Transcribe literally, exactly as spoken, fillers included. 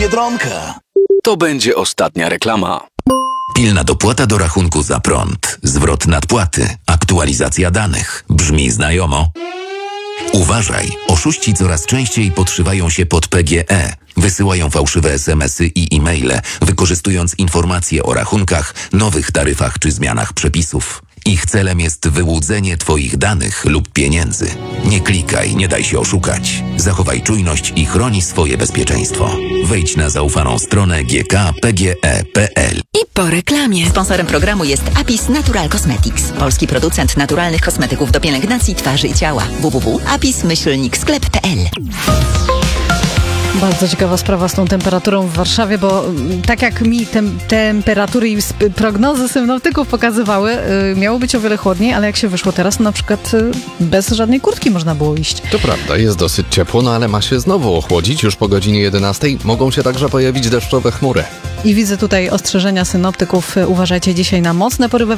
Biedronka. To będzie ostatnia reklama. Pilna dopłata do rachunku za prąd, zwrot nadpłaty, aktualizacja danych. Brzmi znajomo? Uważaj, oszuści coraz częściej podszywają się pod P G E. Wysyłają fałszywe es em esy i e-maile, wykorzystując informacje o rachunkach, nowych taryfach czy zmianach przepisów. Ich celem jest wyłudzenie Twoich danych lub pieniędzy. Nie klikaj, nie daj się oszukać. Zachowaj czujność i chroni swoje bezpieczeństwo. Wejdź na zaufaną stronę g k p g e kropka p l. I po reklamie. Sponsorem programu jest Apis Natural Cosmetics. Polski producent naturalnych kosmetyków do pielęgnacji twarzy i ciała. w w w kropka apis myślnik sklep kropka p l. Bardzo ciekawa sprawa z tą temperaturą w Warszawie, bo tak jak mi tem, temperatury i sp- prognozy synoptyków pokazywały, y, miało być o wiele chłodniej, ale jak się wyszło teraz, to na przykład y, bez żadnej kurtki można było iść. To prawda, jest dosyć ciepło, no ale ma się znowu ochłodzić. Już po godzinie jedenastej mogą się także pojawić deszczowe chmury. I widzę tutaj ostrzeżenia synoptyków. Uważajcie dzisiaj na mocne porywy